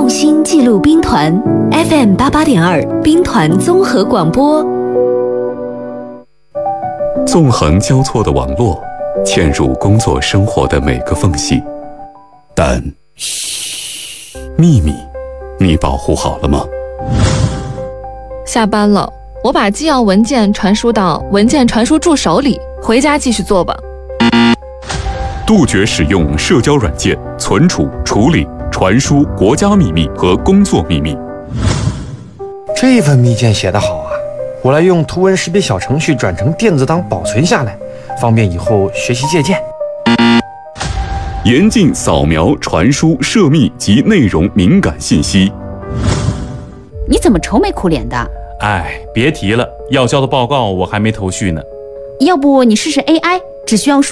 用心记录兵团 FM88.2 兵团综合广播。 纵横交错的网络，嵌入工作生活的每个缝隙。但，秘密，你保护好了吗？ 下班了，我把纪要文件传输到文件传输助手里，回家继续做吧。 杜绝使用社交软件存储、处理、传输国家秘密和工作秘密。 这份密件写得好啊，我来用图文识别小程序转成电子档保存下来，方便以后学习借鉴。 严禁扫描、传输涉密及内容敏感信息。 你怎么愁眉苦脸的？ 哎，别提了，要交的报告我还没头绪呢。 要不你试试 AI，只需要